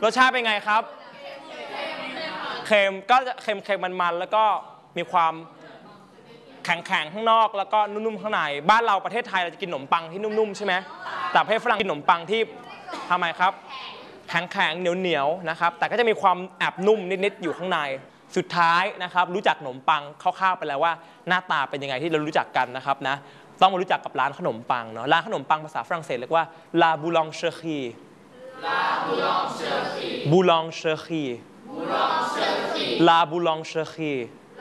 รสชาติเป็นไงครับเค็มก็จะเค็มมันแล้วก็มีความแข็งข้างนอกแล้วก็นุ่มๆข้างในบ้านเราประเทศไทยเราจะกินขนมปังที่นุ่มๆใช่ไหมแต่ประเทศฝรั่งกินขนมปังที่ทำไมครับแข็งเหนียวนะครับแต่ก็จะมีความแอบนุ่มนิดๆอยู่ข้างในสุดท้ายนะครับรู้จักขนมปังคร่าวๆไปแล้วว่าหน้าตาเป็นยังไงที่เรารู้จักกันนะครับนะต้องมารู้จักกับร้านขนมปังเนาะร้านขนมปังภาษาฝรั่งเศสเรียกว่า La Boulangerie Boulangerie La Boulangerie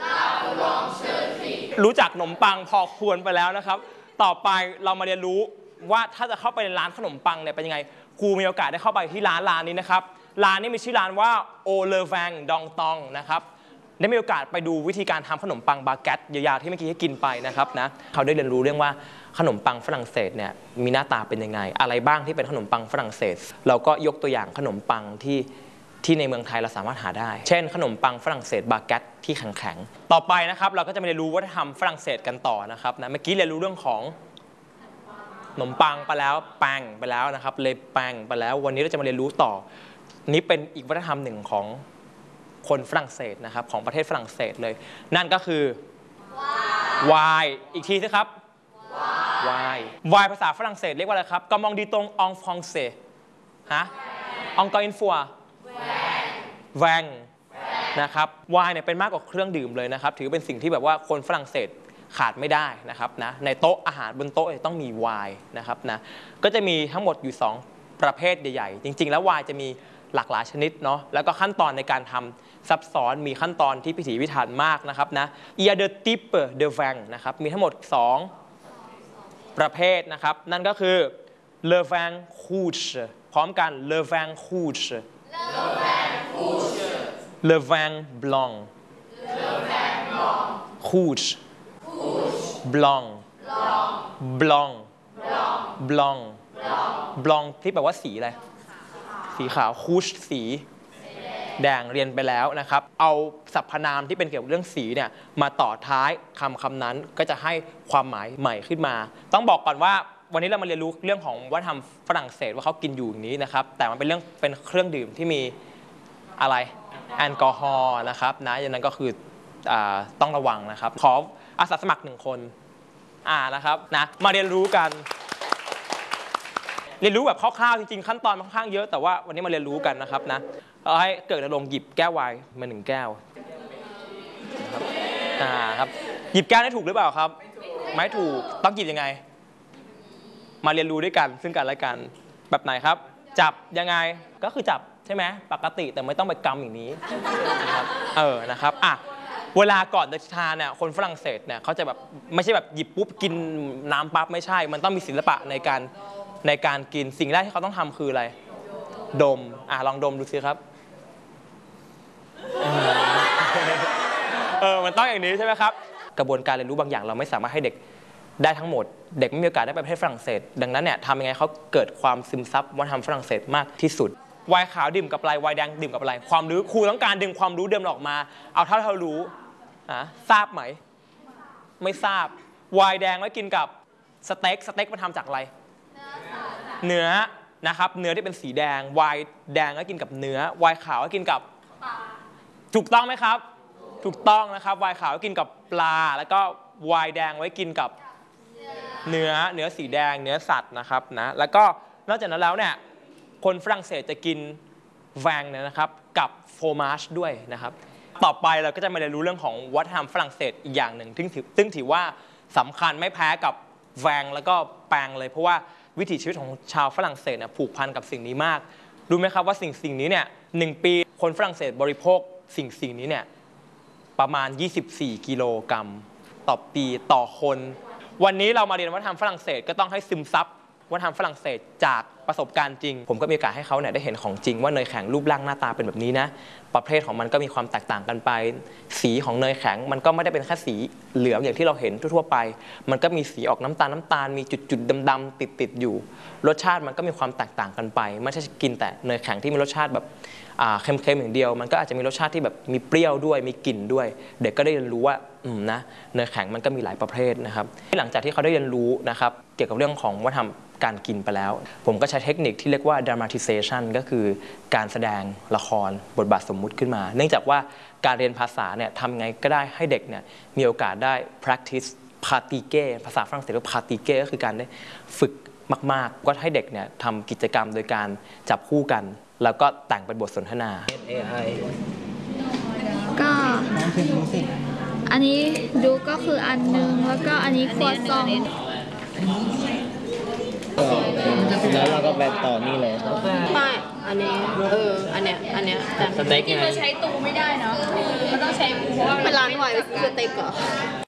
รู้จักขนมปังพอควรไปแล้วนะครับต่อไปเรามาเรียนรู้ว่าถ้าจะเข้าไปในร้านขนมปังเนี่ยเป็นยังไงครูมีโอกาสได้เข้าไปที่ร้านนี้นะครับร้านนี้มีชื่อร้านว่า Au Le Vin Dong Tong นะครับได้มีโอกาสไปดูวิธีการทำขนมปังบาเกตยาวๆที่เมื่อกี้ให้กินไปนะครับนะเขาได้เรียนรู้เรื่องว่าขนมปังฝรั่งเศสเนี่ยมีหน้าตาเป็นยังไงอะไรบ้างที่เป็นขนมปังฝรั่งเศสเราก็ยกตัวอย่างขนมปังที่ในเมืองไทยเราสามารถหาได้เช่นขนมปังฝรั่งเศสบาเกตที่แข็งๆต่อไปนะครับเราก็จะมาเรียนรู้วัฒนธรรมฝรั่งเศสกันต่อนะครับนะเมื่อกี้เรียนรู้เรื่องของขนมปังไปแล้วแป้งไปแล้วนะครับเลยแป้งไปแล้ววันนี้เราจะมาเรียนรู้ต่อนี้เป็นอีกวัฒนธรรมหนึ่งของคนฝรั่งเศสนะครับของประเทศฝรั่งเศสเลยนั่นก็คือวายอีกทีสิครับวายภาษาฝรั่งเศสเรียกว่าอะไรครับComment dit-on en français ฮะ Encore une fois แวงนะครับไวน์เนี่ยเป็นมากกว่าเครื่องดื่มเลยนะครับถือเป็นสิ่งที่แบบว่าคนฝรั่งเศสขาดไม่ได้นะครับนะในโต๊ะอาหารบนโต๊ะต้องมีไวน์นะครับนะก็จะมีทั้งหมดอยู่2ประเภทใหญ่ๆจริงๆแล้วไวน์จะมีหลากหลายชนิดเนาะแล้วก็ขั้นตอนในการทำซับซ้อนมีขั้นตอนที่พิถีพิถันมากนะครับนะ Il y a deux types de vin นะครับมีทั้งหมด2ประเภทนะครับนั่นก็คือ Le vin rouge พร้อมกัน Le vin rouge Le vin blanc rouge blanc blanc blanc blanc ที่แปลว่าสีอะไรสีขาว rouge สีแดงเรียนไปแล้วนะครับเอาสรรพนามที่เป็นเกี่ยวกับเรื่องสีเนี่ยมาต่อท้ายคำนั้นก็จะให้ความหมายใหม่ขึ้นมาต้องบอกก่อนว่าวันนี้เรามาเรียนรู้เรื่องของวัฒนธรรมฝรั่งเศสว่าเขากินอยู่อย่างนี้นะครับแต่มันเป็นเครื่องดื่มที่มีอะไรแอลกอฮอล์นะครับนะอย่างนั้นก็คือต้องระวังนะครับขออาสาสมัคร1คนนะครับนะมาเรียนรู้กันเรียนรู้แบบคร่าวๆจริงๆขั้นตอนค่อนข้างเยอะแต่ว่าวันนี้มาเรียนรู้กันนะครับนะเราให้เกิดอารมณ์หยิบแก้วไวน์มา1แก้วครับหยิบแก้วได้ถูกหรือเปล่าครับไม่ถูกต้องหยิบยังไงมาเรียนรู้ด้วยกันซึ่งกันและกันแบบไหนครับจับยังไงก็คือจับใช่ไหมปกติแต่ไม่ต้องไปกำอย่างนี้นะครับนะครับเวลาก่อนจะทานเนี่ยคนฝรั่งเศสเนี่ยเขาจะแบบไม่ใช่แบบหยิบปุ๊บกินน้ำปั๊บไม่ใช่มันต้องมีศิลปะในการกินสิ่งแรกที่เขาต้องทำคืออะไรดมลองดมดูสิครับมันต้องอย่างนี้ใช่ไหมครับกระบวนการเรียนรู้บางอย่างเราไม่สามารถให้เด็กได้ทั้งหมดเด็กไม่มีโอกาสได้ไปประเทศฝรั่งเศสดังนั้นเนี่ยทำยังไงเขาเกิดความซึมซับวัฒนธรรมฝรั่งเศสมากที่สุดไวน์ขาวดื่มกับอะไรไวน์แดงดื่มกับอะไรความรู้ครูต้องการดึงความรู้เดิมออกมาเอาเท่าที่เรารู้ทราบไหมไม่ทราบไวน์แดงไว้กินกับสเต็กมันทำจากอะไรเนื้อนะครับเนื้อที่เป็นสีแดงไวน์แดงก็กินกับเนื้อไวน์ขาวก็กินกับถูกต้องไหมครับถูกต้องนะครับไวน์ขาวก็กินกับปลาแล้วก็ไวน์แดงไว้กินกับเนื้อสีแดงเนื้อสัตว์นะครับนะแล้วก็นอกจากนั้นแล้วเนี่ยคนฝรั่งเศสจะกินแวงเนี่ยนะครับกับโฟมาชด้วยนะครับต่อไปเราก็จะมาเรียนรู้เรื่องของวัฒนธรรมฝรั่งเศสอีกอย่างหนึ่งซึ่งถือว่าสำคัญไม่แพ้กับแวงแล้วก็แปงเลยเพราะว่าวิถีชีวิตของชาวฝรั่งเศสเนี่ยผูกพันกับสิ่งนี้มากรู้ไหมครับว่าสิ่งนี้เนี่ย1 ปีคนฝรั่งเศสบริโภคสิ่งนี้เนี่ยประมาณ24 กิโลกรัมต่อปีต่อคนวันนี้เรามาเรียนวัฒนธรรมฝรั่งเศสก็ต้องให้ซึมซับวัฒนธรรมฝรั่งเศสจากประสบการณ์จริงผมก็มีโอกาสให้เขาเนี่ยได้เห็นของจริงว่าเนยแข็งรูปร่างหน้าตาเป็นแบบนี้นะประเภทของมันก็มีความแตกต่างกันไปสีของเนยแข็งมันก็ไม่ได้เป็นแค่สีเหลืองอย่างที่เราเห็นทั่วไปมันก็มีสีออกน้ำตาลมีจุดดำๆติดอยู่รสชาติมันก็มีความแตกต่างกันไปไม่ใช่กินแต่เนยแข็งที่มีรสชาติแบบเค็มๆอย่างเดียวมันก็อาจจะมีรสชาติที่แบบมีเปรี้ยวด้วยมีกลิ่นด้วยเด็กก็ได้เรียนรู้ว่านะเนยแข็งมันก็มีหลายประเภทนะครับหลังจากที่เขาได้เรียนรู้นะครับเกี่ยวกับเรื่องของวัฒนธรรมการกินไปแล้วผมก็ใช้เทคนิคที่เรียกว่า dramatization ก็คือการแสดงละครบทบาทสมมุติขึ้นมา เนื่องจากว่าการเรียนภาษาเนี่ยทำไงก็ได้ให้เด็กเนี่ยมีโอกาสได้ practice pratiquer ภาษาฝรั่งเศสเรียกว่า pratiquer ก็คือการได้ฝึกมากๆก็ให้เด็กเนี่ยทำกิจกรรมโดยการจับคู่กันแล้วก็แต่งเป็นบทสนทนาก็อันนี้ดูก็คืออันนึงแล้วก็อันนี้ครัวซองแล้วเราก็ไปต่อนี่เลยไม่อันนี้อันเนี้ยแต่สเต็กไงมันใช้ตูไม่ได้เนาะมันต้องใช้เพราะว่าเป็นร้านไวน์สเต็กเหรอ